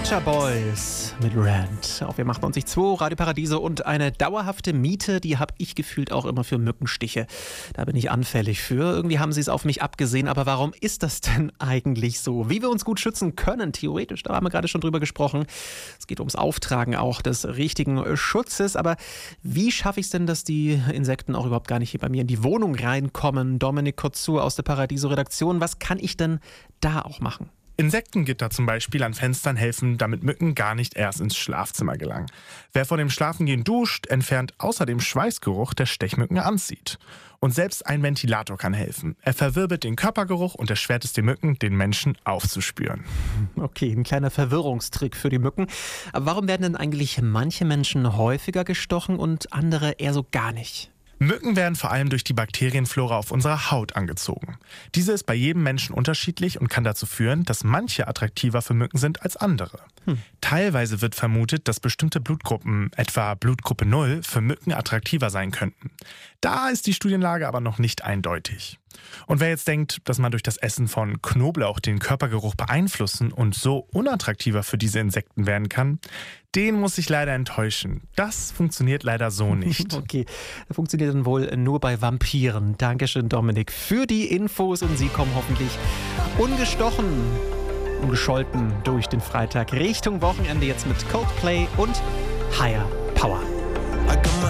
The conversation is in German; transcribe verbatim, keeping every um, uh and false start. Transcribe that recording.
Pet Shop Boys mit Rant auf Wir machen uns zwei, Radio Paradiso und eine dauerhafte Miete, die habe ich gefühlt auch immer für Mückenstiche. Da bin ich anfällig für. Irgendwie haben sie es auf mich abgesehen, aber warum ist das denn eigentlich so? Wie wir uns gut schützen können, theoretisch, da haben wir gerade schon drüber gesprochen. Es geht ums Auftragen auch des richtigen Schutzes, aber wie schaffe ich es denn, dass die Insekten auch überhaupt gar nicht hier bei mir in die Wohnung reinkommen? Dominik Kotzur aus der Paradiso-Redaktion, was kann ich denn da auch machen? Insektengitter zum Beispiel an Fenstern helfen, damit Mücken gar nicht erst ins Schlafzimmer gelangen. Wer vor dem Schlafengehen duscht, entfernt außerdem Schweißgeruch, der Stechmücken anzieht. Und selbst ein Ventilator kann helfen. Er verwirbelt den Körpergeruch und erschwert es den Mücken, den Menschen aufzuspüren. Okay, ein kleiner Verwirrungstrick für die Mücken. Aber warum werden denn eigentlich manche Menschen häufiger gestochen und andere eher so gar nicht? Mücken werden vor allem durch die Bakterienflora auf unserer Haut angezogen. Diese ist bei jedem Menschen unterschiedlich und kann dazu führen, dass manche attraktiver für Mücken sind als andere. Hm. Teilweise wird vermutet, dass bestimmte Blutgruppen, etwa Blutgruppe null, für Mücken attraktiver sein könnten. Da ist die Studienlage aber noch nicht eindeutig. Und wer jetzt denkt, dass man durch das Essen von Knoblauch den Körpergeruch beeinflussen und so unattraktiver für diese Insekten werden kann, den muss ich leider enttäuschen. Das funktioniert leider so nicht. Okay, das funktioniert dann wohl nur bei Vampiren. Dankeschön, Dominik, für die Infos und Sie kommen hoffentlich ungestochen, ungescholten durch den Freitag Richtung Wochenende jetzt mit Coldplay und Higher Power.